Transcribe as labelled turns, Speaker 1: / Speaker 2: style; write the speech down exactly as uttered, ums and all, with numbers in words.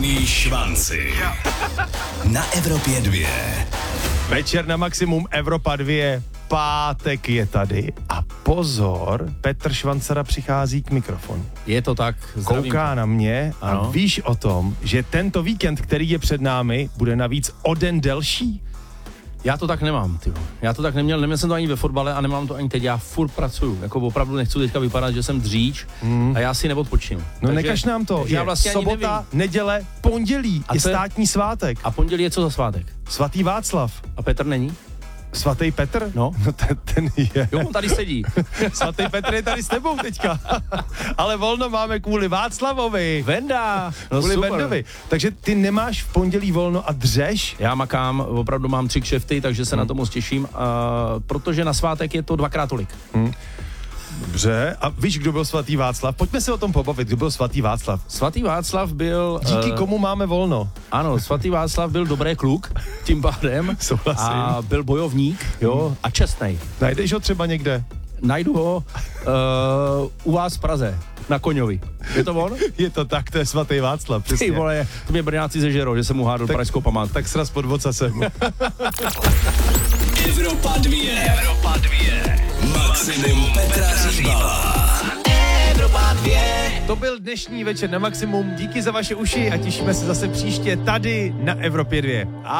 Speaker 1: Plný švanci. Na Evropě dvě.
Speaker 2: Večer na maximum Evropa dva, pátek je tady a pozor, Petr Švancara přichází k mikrofonu.
Speaker 3: Je to tak, zdravím.
Speaker 2: Kouká na mě a
Speaker 3: ano.
Speaker 2: Víš o tom, že tento víkend, který je před námi, bude navíc o den delší?
Speaker 3: Já to tak nemám, tyjo. Já to tak neměl, neměl jsem to ani ve fotbale a nemám to ani teď, já furt pracuju, jako opravdu nechci teďka vypadat, že jsem dříč mm. a já si neodpočinu.
Speaker 2: No takže, nekaž nám to, je
Speaker 3: vlastně
Speaker 2: sobota, neděle, pondělí a je státní svátek.
Speaker 3: A pondělí je co za svátek?
Speaker 2: Svatý Václav.
Speaker 3: A Petr není?
Speaker 2: Svatý Petr?
Speaker 3: No.
Speaker 2: No ten, ten je.
Speaker 3: Jo, on tady sedí.
Speaker 2: Svatý Petr je tady s tebou teďka. Ale volno máme kvůli Václavovi.
Speaker 3: Venda. No
Speaker 2: kvůli
Speaker 3: super.
Speaker 2: Vendovi. Takže ty nemáš v pondělí volno a dřeš?
Speaker 3: Já makám, opravdu mám tři kšefty, takže se hmm. na to moc těším, uh, protože na svátek je to dvakrát tolik.
Speaker 2: Hmm. Dobře, a víš, kdo byl svatý Václav? Pojďme se o tom pobavit, kdo byl svatý Václav.
Speaker 3: Svatý Václav byl...
Speaker 2: Díky
Speaker 3: uh,
Speaker 2: komu máme volno.
Speaker 3: Ano, svatý Václav byl dobrý kluk, tím pádem.
Speaker 2: Souhlasím.
Speaker 3: A byl bojovník, jo, a čestnej.
Speaker 2: Najdeš ho třeba někde?
Speaker 3: Najdu ho uh, u vás v Praze, na Koňovi. Je to on?
Speaker 2: Je to tak, to je svatý Václav, přesně.
Speaker 3: Ty vole, to mě Brňáci zežerou, že jsem mu hádl pražskou památku.
Speaker 2: Tak sraz pod vocasem.
Speaker 1: Evropa dva. Evropa dva. Maximum Petra Hříbala. Evropa dva.
Speaker 2: To byl dnešní večer na maximum. Díky za vaše uši a těšíme se zase příště tady na Evropě dva.